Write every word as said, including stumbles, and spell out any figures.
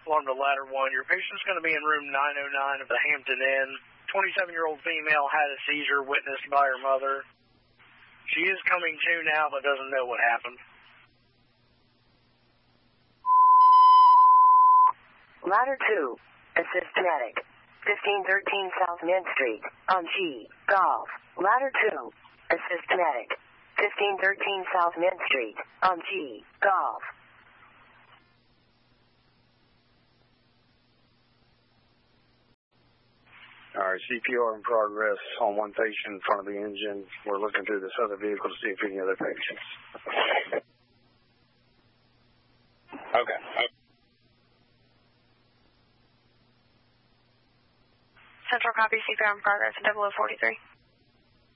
Alarm to ladder one. Your patient's going to be in room nine oh nine of the Hampton Inn. twenty-seven-year-old female had a seizure witnessed by her mother. She is coming to now, but doesn't know what happened. Ladder two, assist medic. fifteen thirteen South Main Street, on G, Golf. Ladder two, assist medic. fifteen thirteen South Main Street, on G, Golf. All right, C P R in progress on one patient in front of the engine. We're looking through this other vehicle to see if any other patients. Okay. Central copy, C P R in progress, double oh forty-three.